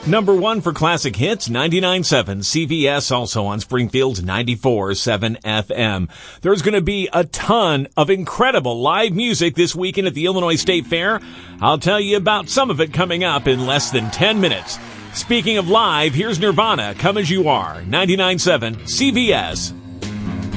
Number 1 for classic hits, 99.7 CVS, also on Springfield's 94.7 FM. There's going to be a ton of incredible live music this weekend at the Illinois State Fair. I'll tell you about some of it coming up in less than 10 minutes. Speaking of live, here's Nirvana, Come As You Are, 99.7 CVS.